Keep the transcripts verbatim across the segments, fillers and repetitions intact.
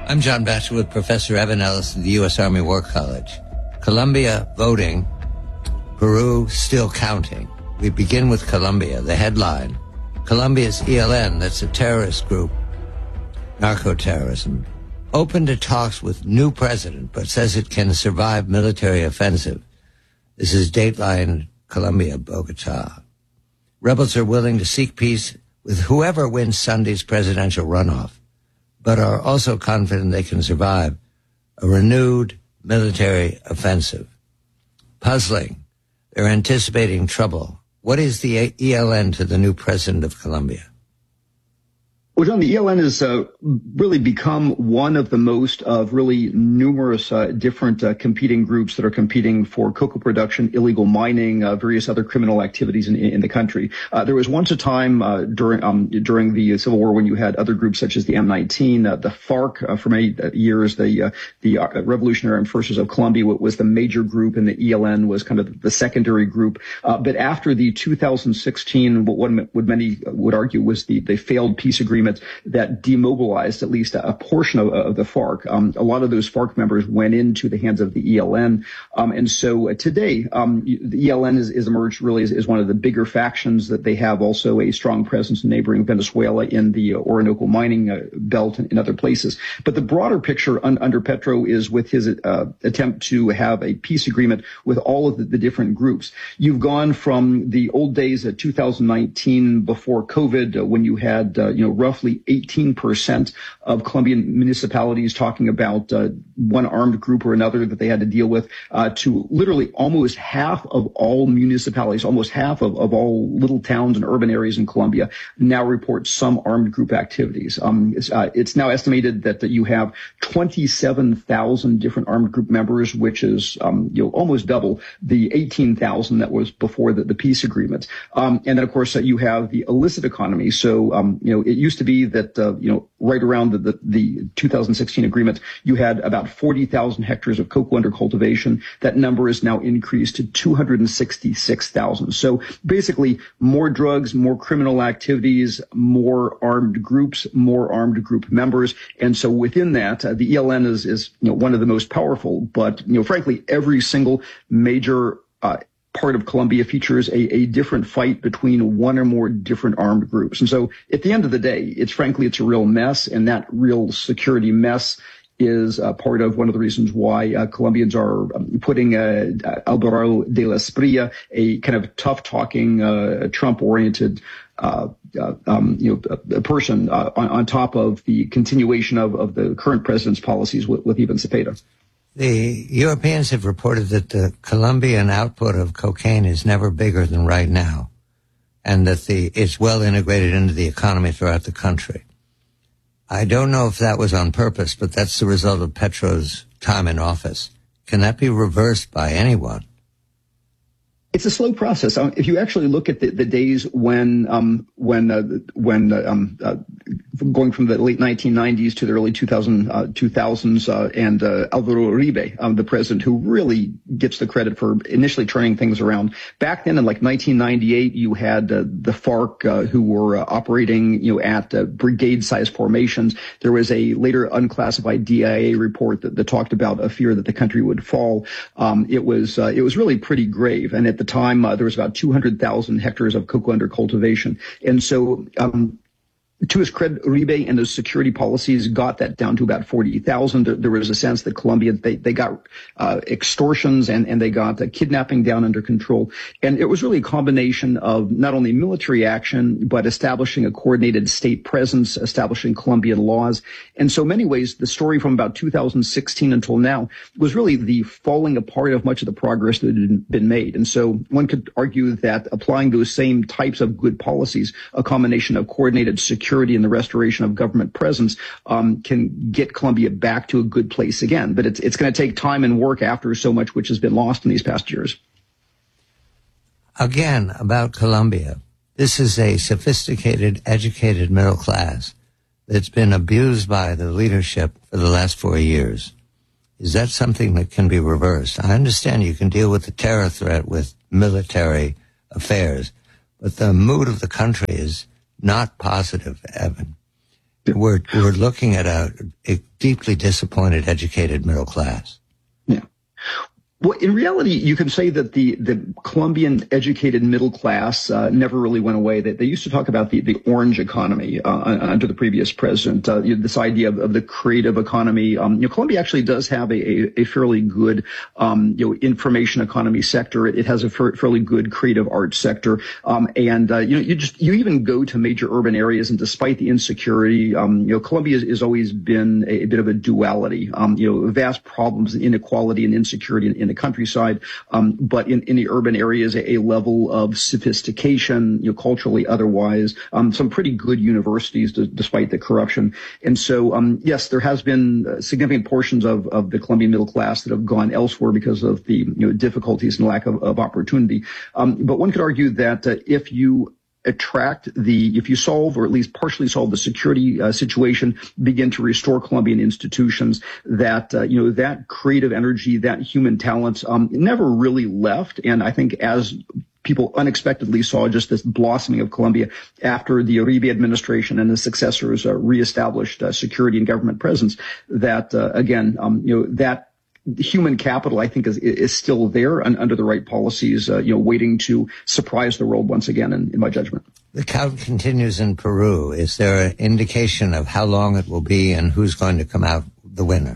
I'm John Batchelor with Professor Evan Ellis of the U S Army War College. Colombia voting, Peru still counting. We begin with Colombia, the headline. Colombia's E L N, that's a terrorist group, narco-terrorism, opened to talks with new president, but says it can survive military offensive. This is Dateline, Colombia, Bogota. Rebels are willing to seek peace with whoever wins Sunday's presidential runoff, but are also confident they can survive a renewed military offensive. Puzzling. They're anticipating trouble. What is the E L N to the new president of Colombia? Well, John, the E L N has uh, really become one of the most of really numerous uh, different uh, competing groups that are competing for cocoa production, illegal mining, uh, various other criminal activities in, in the country. Uh, there was once a time uh, during um, during the Civil War when you had other groups such as the M nineteen, uh, the FARC. Uh, for many years, the uh, the uh, Revolutionary Armed Forces of Colombia was the major group, and the E L N was kind of the secondary group. Uh, but after the two thousand sixteen, what one would many would argue was the, the failed peace agreement that demobilized at least a portion of, of the FARC. Um, a lot of those FARC members went into the hands of the E L N. Um, and so uh, today, um, the E L N is, is emerged really as, as one of the bigger factions. That they have also a strong presence in neighboring Venezuela in the Orinoco mining uh, belt and in other places. But the broader picture un, under Petro is with his uh, attempt to have a peace agreement with all of the, the different groups. You've gone from the old days of two thousand nineteen before COVID, uh, when you had, uh, you know, roughly eighteen percent of Colombian municipalities talking about uh, one armed group or another that they had to deal with, uh, to literally almost half of all municipalities, almost half of, of all little towns and urban areas in Colombia now report some armed group activities. Um, it's, uh, it's now estimated that, that you have twenty-seven thousand different armed group members, which is um, you know, almost double the eighteen thousand that was before the, the peace agreement. Um, and then, of course, uh, you have the illicit economy. So, um, you know, it used to be that, uh, you know, right around the, the, the two thousand sixteen agreement, you had about forty thousand hectares of cocoa under cultivation. That number is now increased to two hundred sixty-six thousand. So basically more drugs, more criminal activities, more armed groups, more armed group members. And so within that, uh, the E L N is, is, you know, one of the most powerful, but, you know, frankly, every single major, uh, part of Colombia features a, a different fight between one or more different armed groups. And so at the end of the day, it's frankly, it's a real mess. And that real security mess is uh, part of one of the reasons why uh, Colombians are um, putting uh, Alvaro de la Espriella, a kind of tough-talking, uh, Trump-oriented uh, uh, um, you know, a, a person uh, on, on top of the continuation of, of the current president's policies with, with Ivan Cepeda. The Europeans have reported that the Colombian output of cocaine is never bigger than right now, and that the it's well integrated into the economy throughout the country. I don't know if that was on purpose, but that's the result of Petro's time in office. Can that be reversed by anyone? It's a slow process. Um, if you actually look at the, the days when, um, when, uh, when, uh, um, uh, going from the late nineteen nineties to the early two thousands, uh, and uh, Alvaro Uribe, um, the president who really gets the credit for initially turning things around. Back then, in like nineteen ninety-eight, you had uh, the FARC uh, who were uh, operating, you know, at uh, brigade-sized formations. There was a later unclassified D I A report that, that talked about a fear that the country would fall. Um, it was uh, it was really pretty grave, and at the time uh, there was about two hundred thousand hectares of cocoa under cultivation, and so. Um, To his credit, Uribe and those security policies got that down to about forty thousand. There was a sense that Colombia, they, they got uh, extortions and, and they got uh, kidnapping down under control. And it was really a combination of not only military action, but establishing a coordinated state presence, establishing Colombian laws. And so in many ways, the story from about two thousand sixteen until now was really the falling apart of much of the progress that had been made. And so one could argue that applying those same types of good policies, a combination of coordinated security and the restoration of government presence, um, can get Colombia back to a good place again. But it's, it's going to take time and work after so much which has been lost in these past years. Again, about Colombia, this is a sophisticated, educated middle class that's been abused by the leadership for the last four years. Is that something that can be reversed? I understand you can deal with the terror threat with military affairs, but the mood of the country is not positive, Evan. We're we're looking at a, a deeply disappointed educated middle class. Yeah. Well, in reality, you can say that the, the Colombian educated middle class uh, never really went away. They, they used to talk about the, the orange economy uh, under the previous president, uh, you know, this idea of, of the creative economy. Um, you know, Colombia actually does have a, a, a fairly good um, you know, information economy sector. It, it has a fa- fairly good creative arts sector. Um, and, uh, you know, you just you even go to major urban areas, and despite the insecurity, um, you know, Colombia has, has always been a, a bit of a duality. Um, you know, vast problems, inequality and insecurity in, in the countryside, um, but in, in the urban areas, a, a level of sophistication, you know, culturally, otherwise, um, some pretty good universities d- despite the corruption. And so, um, yes, there has been uh, significant portions of, of the Colombian middle class that have gone elsewhere because of the, you know, difficulties and lack of, of opportunity. Um, but one could argue that uh, if you attract the, if you solve or at least partially solve the security uh, situation, begin to restore Colombian institutions, that, uh, you know, that creative energy, that human talent um, never really left. And I think as people unexpectedly saw just this blossoming of Colombia after the Uribe administration and the successors uh, reestablished uh, security and government presence, that, uh, again, um, you know, that human capital, I think, is is still there and under the right policies, uh, you know, waiting to surprise the world once again, in, in my judgment. The count continues in Peru. Is there an indication of how long it will be and who's going to come out the winner?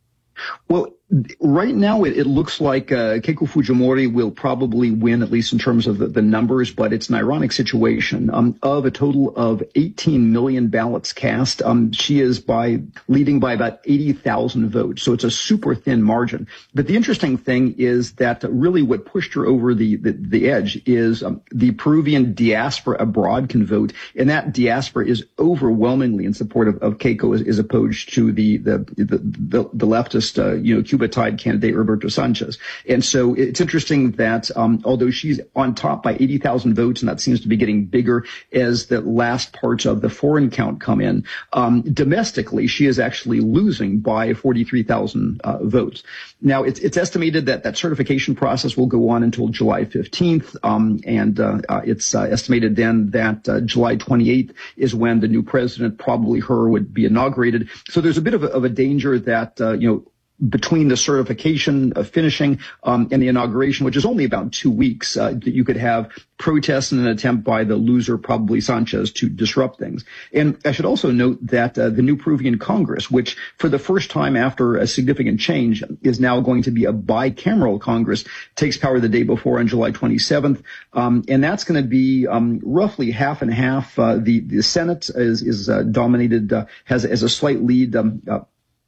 Well, right now, it, it looks like uh, Keiko Fujimori will probably win, at least in terms of the, the numbers, but it's an ironic situation. Um, of a total of eighteen million ballots cast, um, she is by leading by about eighty thousand votes. So it's a super thin margin. But the interesting thing is that really what pushed her over the, the, the edge is um, the Peruvian diaspora abroad can vote. And that diaspora is overwhelmingly in support of, of Keiko as, as opposed to the, the, the, the, the leftist, uh, you know, Cuba tide candidate Roberto Sanchez. And so it's interesting that um, although she's on top by eighty thousand votes, and that seems to be getting bigger as the last parts of the foreign count come in, um, domestically, she is actually losing by forty-three thousand uh, votes. Now, it's, it's estimated that that certification process will go on until July fifteenth, um, and uh, uh, it's uh, estimated then that uh, July twenty-eighth is when the new president, probably her, would be inaugurated. So there's a bit of a, of a danger that, uh, you know, between the certification of finishing um, and the inauguration, which is only about two weeks, uh, that you could have protests and an attempt by the loser, probably Sanchez, to disrupt things. And I should also note that uh, the new Peruvian Congress, which for the first time after a significant change is now going to be a bicameral Congress, takes power the day before on July twenty-seventh. Um, and that's going to be um, roughly half and half. Uh, the, the Senate is, is uh, dominated, uh, has, has a slight lead, um, uh,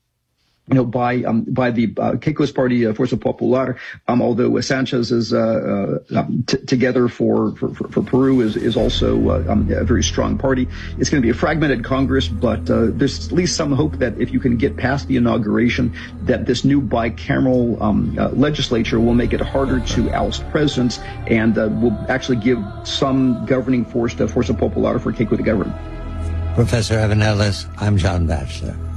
you know, by um, by the uh, Keiko's party, uh, Fuerza Popular, um, although uh, Sanchez is uh, uh, um, t- together for, for, for Peru is is also uh, um, a very strong party. It's going to be a fragmented Congress, but uh, there's at least some hope that if you can get past the inauguration, that this new bicameral um, uh, legislature will make it harder to oust presidents and uh, will actually give some governing force to Fuerza Popular for Keiko to govern. Professor Evan Ellis, I'm John Batchelor.